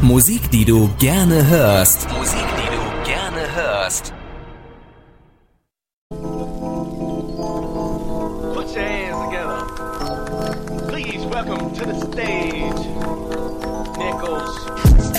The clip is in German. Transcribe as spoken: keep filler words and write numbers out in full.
Musik, die du gerne hörst. Musik, die du gerne hörst. Put your hands together. Please welcome to the stage, Nichols.